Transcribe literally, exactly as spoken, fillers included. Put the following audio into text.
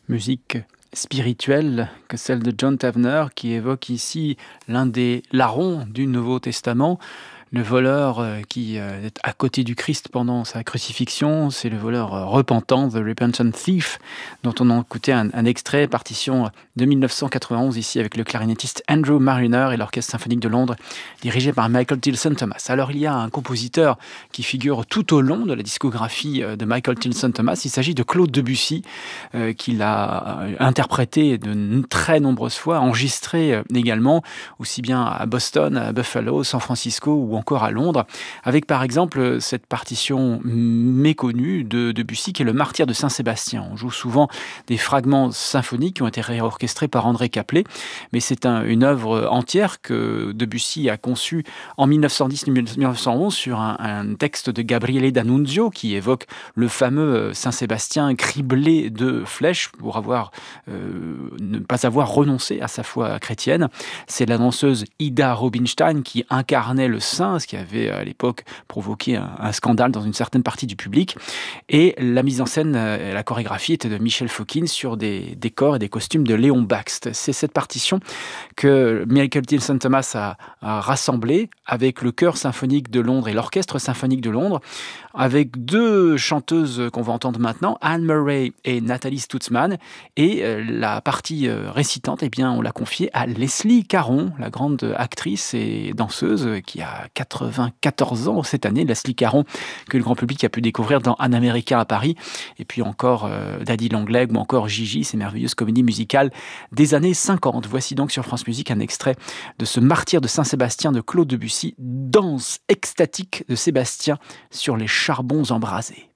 Musique spirituelle que celle de John Tavener qui évoque ici l'un des larrons du Nouveau Testament, le voleur euh, qui euh, est à côté du Christ pendant sa crucifixion, c'est le voleur euh, repentant, The Repentant Thief, dont on a écouté un, un extrait, partition de dix-neuf cent quatre-vingt-onze, ici avec le clarinettiste Andrew Marriner et l'Orchestre symphonique de Londres, dirigé par Michael Tilson Thomas. Alors il y a un compositeur qui figure tout au long de la discographie de Michael Tilson Thomas, il s'agit de Claude Debussy, euh, qu'il a interprété de très nombreuses fois, enregistré euh, également, aussi bien à Boston, à Buffalo, San Francisco ou encore à Londres, avec par exemple cette partition méconnue de Debussy qui est le Martyr de Saint-Sébastien. On joue souvent des fragments symphoniques qui ont été réorchestrés par André Caplet, mais c'est un, une œuvre entière que Debussy a conçue en dix-neuf cent dix dix-neuf cent onze sur un, un texte de Gabriele D'Annunzio qui évoque le fameux Saint-Sébastien criblé de flèches pour avoir, euh, ne pas avoir renoncé à sa foi chrétienne. C'est la danseuse Ida Rubinstein qui incarnait le saint, ce qui avait à l'époque provoqué un, un scandale dans une certaine partie du public. Et la mise en scène, euh, la chorégraphie était de Michel Fokine sur des décors et des costumes de Léon Bakst. C'est cette partition que Michael Tilson Thomas a, a rassemblée avec le chœur symphonique de Londres et l'orchestre symphonique de Londres, avec deux chanteuses qu'on va entendre maintenant, Anne Murray et Nathalie Stutzmann, et euh, la partie euh, récitante, eh bien, on l'a confiée à Leslie Caron, la grande actrice et danseuse qui a quatre-vingt-quatorze ans cette année, Leslie Caron, que le grand public a pu découvrir dans Un Américain à Paris, et puis encore euh, Daddy Long-Leg ou encore Gigi, ces merveilleuses comédies musicales des années cinquante. Voici donc sur France Musique un extrait de ce Martyr de Saint-Sébastien de Claude Debussy, danse extatique de Sébastien sur les charbons embrasés.